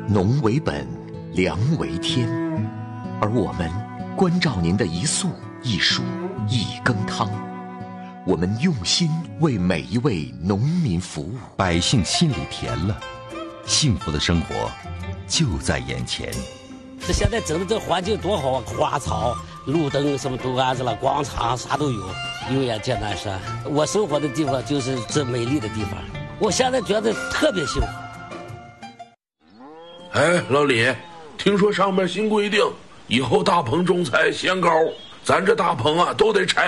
农为本，粮为天，而我们关照您的一粟一蔬一羹汤，我们用心为每一位农民服务， 百姓心里甜了，幸福的生活就在眼前。 这现在整的这环境多好啊，花草、路灯什么都安置了，广场啥都有，永远见南山。我生活的地方就是这美丽的地方，我现在觉得特别幸福。 哎，老李，听说上面新规定，以后大棚种菜限高，咱这大棚啊都得拆。